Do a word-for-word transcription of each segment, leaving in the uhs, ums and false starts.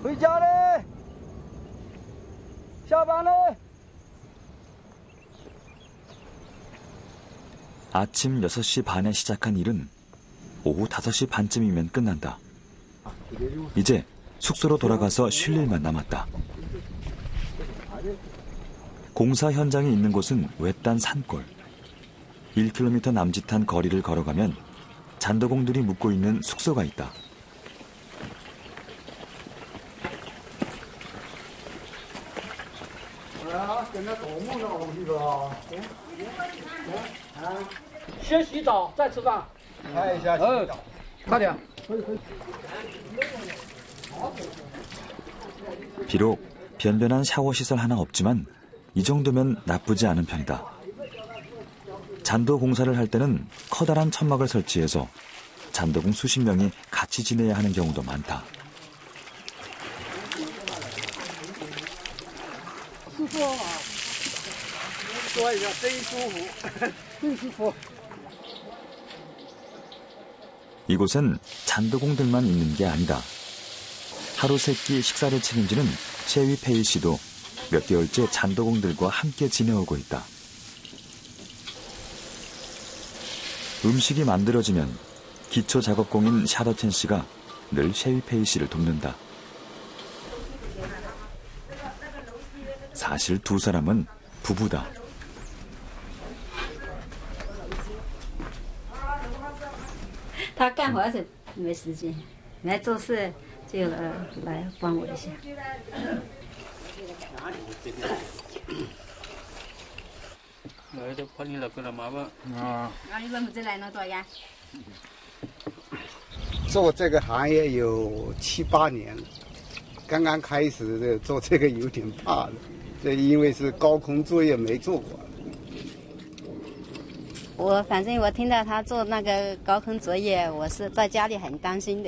回家嘞，下班嘞。 아침 여섯 시 반에 시작한 일은 오후 다섯 시 반쯤이면 끝난다. 이제 숙소로 돌아가서 쉴 일만 남았다. 공사 현장이 있는 곳은 외딴 산골. 일 킬로미터 남짓한 거리를 걸어가면 잔더공들이 묵고 있는 숙소가 있다. 비록 변변한 샤워 시설 하나 없지만 이 정도면 나쁘지 않은 편이다. 잔도 공사를 할 때는 커다란 천막을 설치해서 잔더공 수십 명이 같이 지내야 하는 경우도 많다. 이곳엔 잔더공들만 있는 게 아니다. 하루 세 끼 식사를 책임지는 셰위 페이 씨도 몇 개월째 잔더공들과 함께 지내오고 있다. 음식이 만들어지면 기초 작업공인 샤더첸 씨가 늘 셰위 페이 씨를 돕는다. 사실 두 사람은 부부다. 他干活是没时间，来做事就来帮我一下。 啊， 你怎么进来那么多呀？ 做这个行业有七八年了，刚刚开始的做这个有点怕了，这因为是高空作业没做过。 我反正我听到他做那个高空作业，我是在家里很担心的。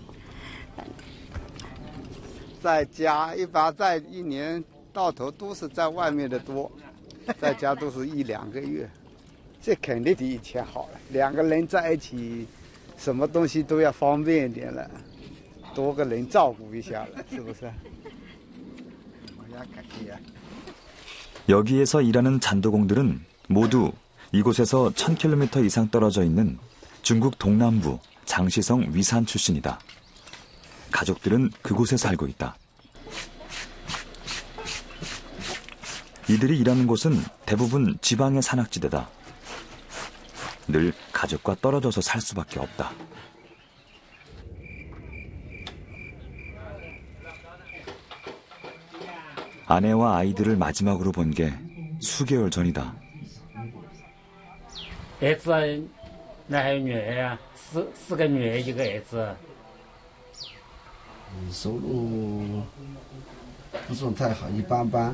在家一般在一年到头都是在外面的多，在家都是一两个月，这肯定比以前好了。两个人在一起，什么东西都要方便一点了，多个人照顾一下了，是不是？ 여기에서 일하는 잔더공들은 모두 이곳에서 천 킬로미터 이상 떨어져 있는 중국 동남부 장시성 위산 출신이다. 가족들은 그곳에 살고 있다. 이들이 일하는 곳은 대부분 지방의 산악지대다. 늘 가족과 떨어져서 살 수밖에 없다. 아내와 아이들을 마지막으로 본 게 수개월 전이다. 儿子，那还有女儿啊，四四个女儿一个儿子。 收入不算太好，一般般。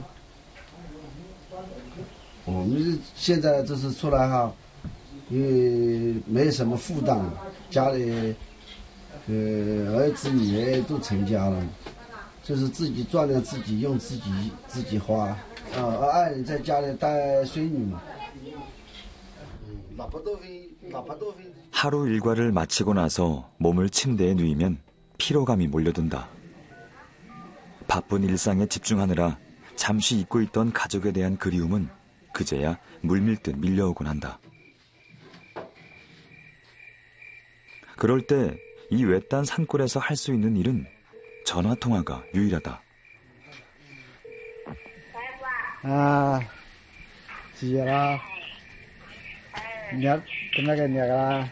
我们现在这是出来哈，因为没什么负担，家里呃儿子女儿都成家了，就是自己赚的自己用，自己自己花。啊，爱人在家里带孙女嘛。 하루 일과를 마치고 나서 몸을 침대에 누이면 피로감이 몰려든다. 바쁜 일상에 집중하느라 잠시 잊고 있던 가족에 대한 그리움은 그제야 물밀듯 밀려오곤 한다. 그럴 때 이 외딴 산골에서 할 수 있는 일은 전화통화가 유일하다. 아, 지혜라. 你要跟那个那个，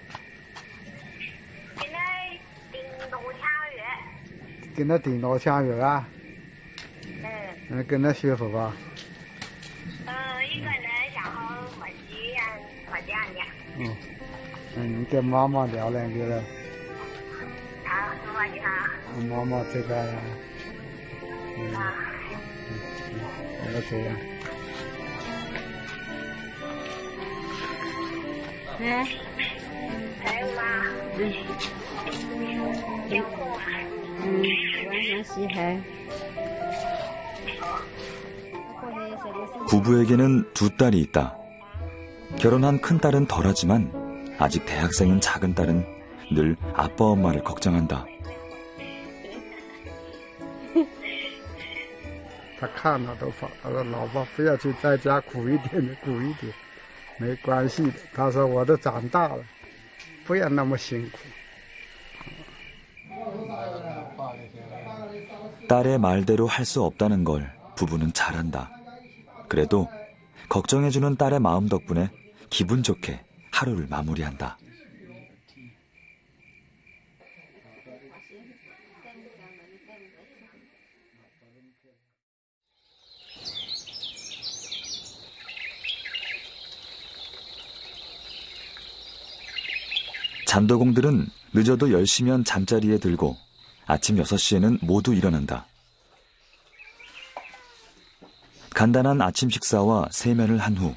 跟那顶刀枪鱼啊，嗯，跟那学佛吧。呃，一个人然后我这样我这样的。嗯，嗯，你跟妈妈聊两句了。好，我你好。妈妈这个，嗯，嗯，那个这样。 哎， 还有吗？ 嗯， 养狗啊？ 嗯，晚上洗海。 부부에게는 두 딸이 있다. 결혼한 큰딸은 덜하지만 아직 대학생인 작은 딸은 늘 아빠 엄마를 걱정한다. 他看了都发，他说老婆不要去在家苦一点的苦一点，没关系的。他说我都长大了，不要那么辛苦。 딸의 말대로 할 수 없다는 걸 부부는 잘 안다. 그래도 걱정해주는 딸의 마음 덕분에 기분 좋게 하루를 마무리한다. 잔도공들은 늦어도 열 시면 잠자리에 들고 아침 여섯 시에는 모두 일어난다. 간단한 아침 식사와 세면을 한 후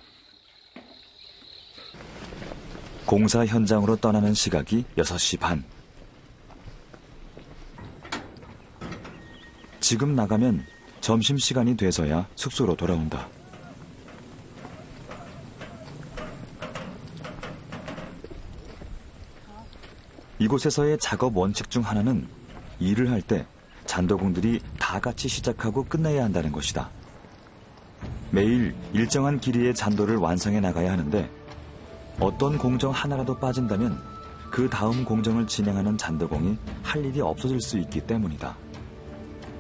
공사 현장으로 떠나는 시각이 여섯 시 반. 지금 나가면 점심시간이 돼서야 숙소로 돌아온다. 이곳에서의 작업 원칙 중 하나는 일을 할 때 잔도공들이 다 같이 시작하고 끝내야 한다는 것이다. 매일 일정한 길이의 잔도를 완성해 나가야 하는데 어떤 공정 하나라도 빠진다면 그 다음 공정을 진행하는 잔도공이 할 일이 없어질 수 있기 때문이다.